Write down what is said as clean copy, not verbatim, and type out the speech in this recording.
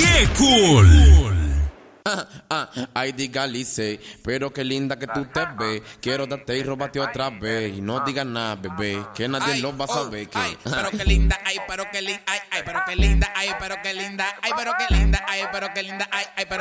¡Qué cool! Ay, dígalice, pero qué linda que tú te ves. Quiero darte y robarte otra vez. Y no digas nada, bebé, que nadie lo va a saber. Ay, pero qué linda, ay, pero qué linda, ay, pero qué linda, ay, pero qué linda, ay, pero qué linda, ay, pero qué linda, ay, pero